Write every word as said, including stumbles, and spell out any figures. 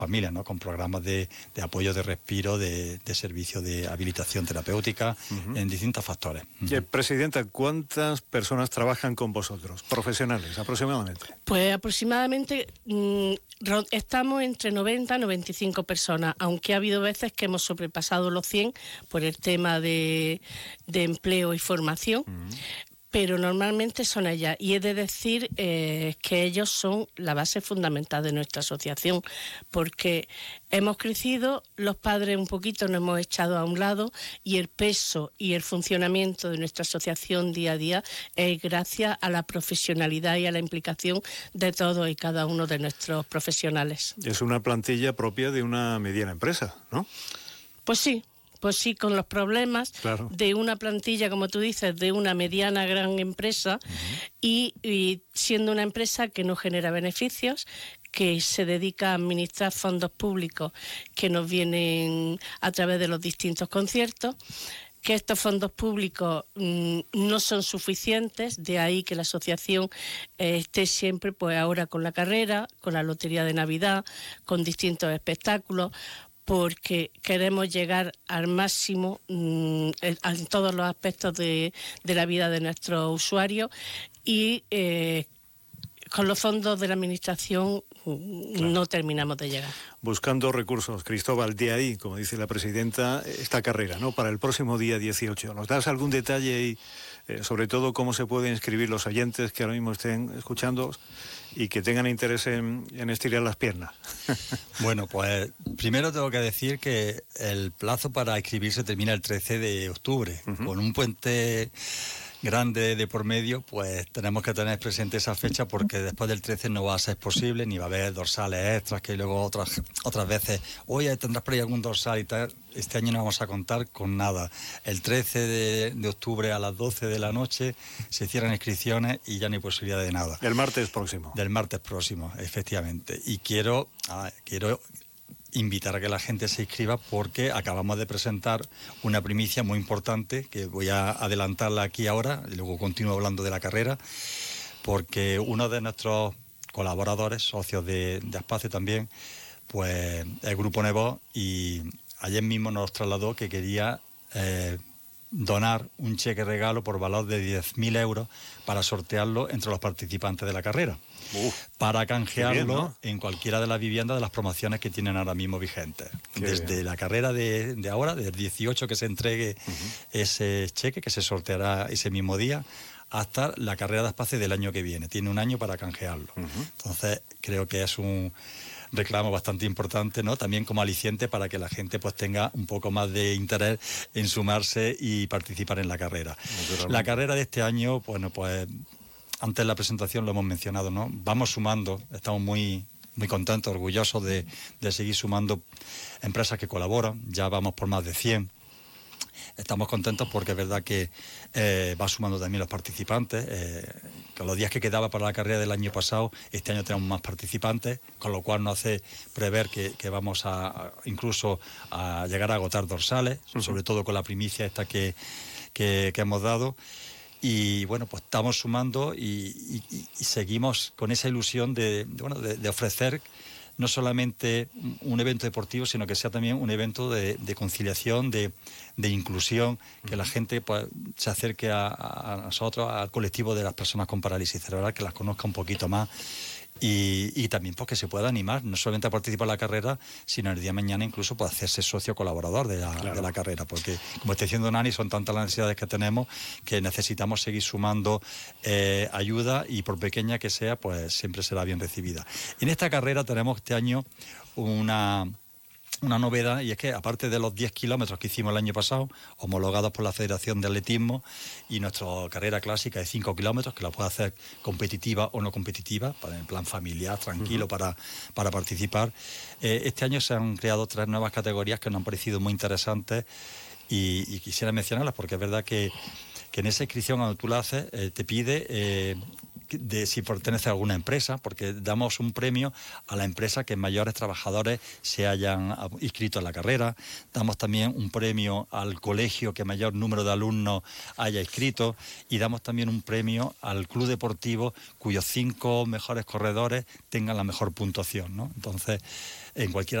familias, ¿no? Con programas de, de apoyo de respiro, de, de servicio de habilitación terapéutica, uh-huh. en distintos factores. Uh-huh. Presidenta, ¿cuántas personas trabajan con vosotros, profesionales, aproximadamente? Pues aproximadamente mmm, estamos entre noventa y noventa y cinco personas, aunque ha habido veces que hemos sobrepasado los cien por el tema de, de empleo y formación. Uh-huh. Pero normalmente son ellas, y he de decir eh, que ellos son la base fundamental de nuestra asociación, porque hemos crecido, los padres un poquito nos hemos echado a un lado, y el peso y el funcionamiento de nuestra asociación día a día es gracias a la profesionalidad y a la implicación de todos y cada uno de nuestros profesionales. Es una plantilla propia de una mediana empresa, ¿no? Pues sí. Pues sí, con los problemas claro. de una plantilla, como tú dices, de una mediana gran empresa, uh-huh. y, y siendo una empresa que no genera beneficios, que se dedica a administrar fondos públicos que nos vienen a través de los distintos conciertos, que estos fondos públicos mmm, no son suficientes, de ahí que la asociación eh, esté siempre, pues ahora con la carrera, con la Lotería de Navidad, con distintos espectáculos, porque queremos llegar al máximo mmm, en todos los aspectos de, de la vida de nuestros usuarios, y eh, con los fondos de la administración claro. no terminamos de llegar. Buscando recursos, Cristóbal, de ahí, como dice la presidenta, esta carrera, ¿no? Para el próximo día dieciocho. ¿Nos das algún detalle y eh, sobre todo cómo se pueden inscribir los oyentes que ahora mismo estén escuchando y que tengan interés en, en estirar las piernas? Bueno, pues primero tengo que decir que el plazo para inscribirse termina el trece de octubre, uh-huh. con un puente grande de por medio, pues tenemos que tener presente esa fecha, porque después del trece no va a ser posible, ni va a haber dorsales extras, que luego otras otras veces, oye, tendrás por ahí algún dorsal y tal. Este año no vamos a contar con nada. El trece de, de octubre a las doce de la noche se cierran inscripciones y ya no hay posibilidad de nada. El martes próximo. Del martes próximo, efectivamente. Y quiero, ah, quiero invitar a que la gente se inscriba, porque acabamos de presentar una primicia muy importante, que voy a adelantarla aquí ahora, y luego continúo hablando de la carrera, porque uno de nuestros colaboradores, socios de, de Espacio también, pues el Grupo Nevo, y ayer mismo nos trasladó que quería eh, donar un cheque regalo por valor de diez mil euros para sortearlo entre los participantes de la carrera. Uf, para canjearlo bien, ¿no? en cualquiera de las viviendas de las promociones que tienen ahora mismo vigentes. Qué Desde bien. La carrera de, de ahora, del dieciocho, que se entregue uh-huh. ese cheque, que se sorteará ese mismo día, hasta la carrera de Espacio del año que viene. Tiene un año para canjearlo. Uh-huh. Entonces, creo que es un reclamo bastante importante, ¿no? También como aliciente para que la gente pues tenga un poco más de interés en sumarse y participar en la carrera. La carrera de este año, bueno, pues antes de la presentación lo hemos mencionado, ¿no? Vamos sumando, estamos muy, muy contentos, orgullosos de, de seguir sumando empresas que colaboran, ya vamos por más de cien. Estamos contentos porque es verdad que eh, va sumando también los participantes, eh, con los días que quedaba para la carrera del año pasado, este año tenemos más participantes, con lo cual nos hace prever que, que vamos a, a incluso a llegar a agotar dorsales, uh-huh. sobre todo con la primicia esta que, que, que hemos dado. Y bueno, pues estamos sumando y, y, y seguimos con esa ilusión de, de, bueno, de, de ofrecer no solamente un evento deportivo, sino que sea también un evento de, de conciliación, de, de inclusión, que la gente pues, se acerque a, a nosotros, al colectivo de las personas con parálisis cerebral, que las conozca un poquito más. Y, y también pues, que se pueda animar, no solamente a participar en la carrera, sino el día de mañana incluso pues, hacerse socio colaborador de la, claro. de la carrera, porque como está diciendo Nani, son tantas las necesidades que tenemos que necesitamos seguir sumando eh, ayuda, y por pequeña que sea, pues siempre será bien recibida. En esta carrera tenemos este año una... una novedad, y es que aparte de los diez kilómetros que hicimos el año pasado, homologados por la Federación de Atletismo, y nuestra carrera clásica de cinco kilómetros, que la puede hacer competitiva o no competitiva, para en plan familiar, tranquilo, uh-huh. para, para participar, eh, este año se han creado tres nuevas categorías que nos han parecido muy interesantes, y, y quisiera mencionarlas porque es verdad que, que en esa inscripción, cuando tú la haces, eh, te pide... Eh, de si pertenece a alguna empresa, porque damos un premio a la empresa que mayores trabajadores se hayan inscrito en la carrera. Damos también un premio al colegio que mayor número de alumnos haya inscrito, y damos también un premio al club deportivo cuyos cinco mejores corredores tengan la mejor puntuación, ¿no? Entonces, en cualquiera